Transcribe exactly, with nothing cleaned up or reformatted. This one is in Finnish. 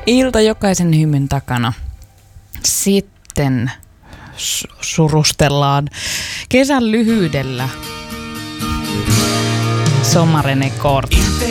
Ilta jokaisen hymyn takana. Sitten surustellaan kesän lyhyydellä. Somarene Kort.